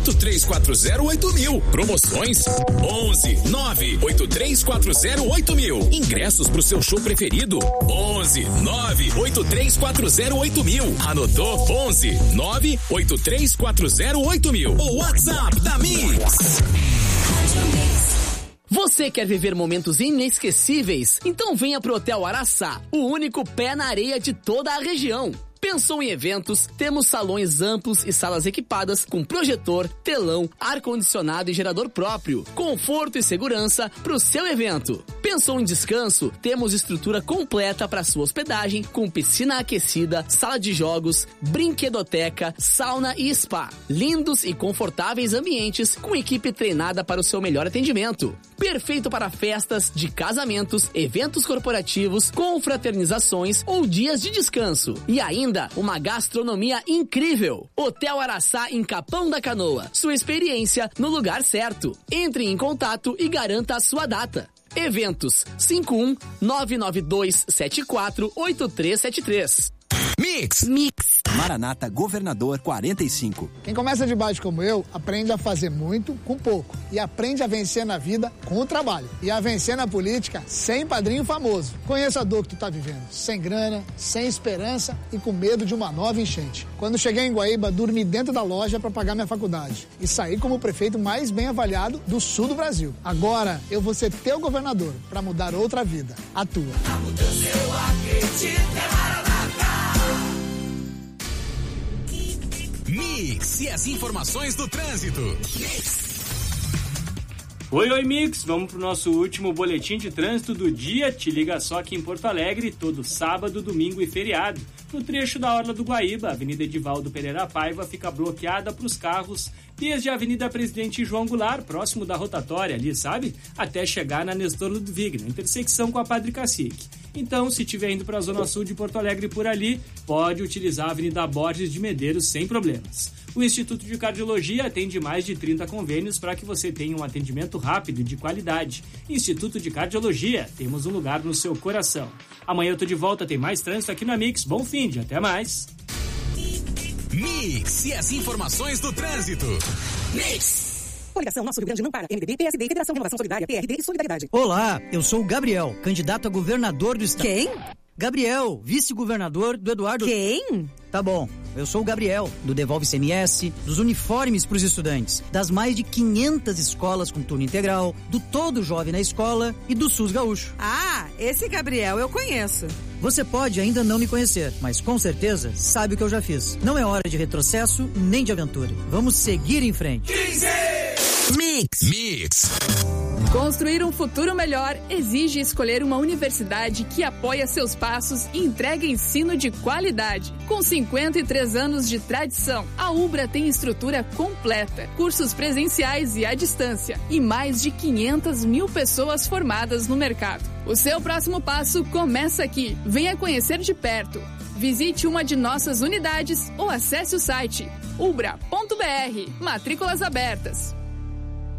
983408000. Promoções 11 983408000. Ingressos pro seu show preferido 11 983408000. Anotou? 11 983408000. O WhatsApp da Mix. Você quer viver momentos inesquecíveis? Então venha pro Hotel Araçá, o único pé na areia de toda a região. Pensou em eventos? Temos salões amplos e salas equipadas com projetor, telão, ar-condicionado e gerador próprio. Conforto e segurança para o seu evento. Pensou em descanso? Temos estrutura completa para sua hospedagem com piscina aquecida, sala de jogos, brinquedoteca, sauna e spa. Lindos e confortáveis ambientes com equipe treinada para o seu melhor atendimento. Perfeito para festas de casamentos, eventos corporativos, confraternizações ou dias de descanso. E ainda uma gastronomia incrível. Hotel Araçá em Capão da Canoa. Sua experiência no lugar certo. Entre em contato e garanta a sua data. Eventos 51-99274-8373. Mix. Maranata Governador 45. Quem começa de baixo como eu, aprende a fazer muito com pouco. E aprende a vencer na vida com o trabalho. E a vencer na política sem padrinho famoso. Conheça a dor que tu tá vivendo. Sem grana, sem esperança e com medo de uma nova enchente. Quando cheguei em Guaíba, dormi dentro da loja para pagar minha faculdade. E saí como o prefeito mais bem avaliado do sul do Brasil. Agora, eu vou ser teu governador para mudar outra vida. A tua. A mudança eu acredito, é Maranata. Mix e as informações do trânsito. Oi, Mix, vamos pro nosso último boletim de trânsito do dia. Te liga só aqui em Porto Alegre, todo sábado, domingo e feriado. No trecho da Orla do Guaíba, a Avenida Edivaldo Pereira Paiva fica bloqueada para os carros desde a Avenida Presidente João Goulart, próximo da rotatória ali, sabe? Até chegar na Nestor Ludwig, na intersecção com a Padre Cacique. Então, se estiver indo para a Zona Sul de Porto Alegre por ali, pode utilizar a Avenida Borges de Medeiros sem problemas. O Instituto de Cardiologia atende mais de 30 convênios para que você tenha um atendimento rápido e de qualidade. Instituto de Cardiologia, temos um lugar no seu coração. Amanhã eu tô de volta, tem mais trânsito aqui na Mix. Bom fim de, até mais. Mix e as informações do trânsito. Mix. Coligação Nosso Rio Grande não para. MDB, PSD, Federação de Renovação Solidária, PRD e Solidariedade. Olá, eu sou o Gabriel, candidato a governador do estado. Quem? Gabriel, vice-governador do Eduardo... Quem? Tá bom, eu sou o Gabriel, do Devolve CMS, dos uniformes para os estudantes, das mais de 500 escolas com turno integral, do Todo Jovem na Escola e do SUS Gaúcho. Ah, esse Gabriel eu conheço. Você pode ainda não me conhecer, mas com certeza sabe o que eu já fiz. Não é hora de retrocesso nem de aventura. Vamos seguir em frente. 15! Mix. Construir um futuro melhor exige escolher uma universidade que apoia seus passos e entrega ensino de qualidade. Com 53 anos de tradição, a Ubra tem estrutura completa, cursos presenciais e à distância e mais de 500 mil pessoas formadas no mercado. O seu próximo passo começa aqui. Venha conhecer de perto. Visite uma de nossas unidades ou acesse o site ubra.br. Matrículas abertas.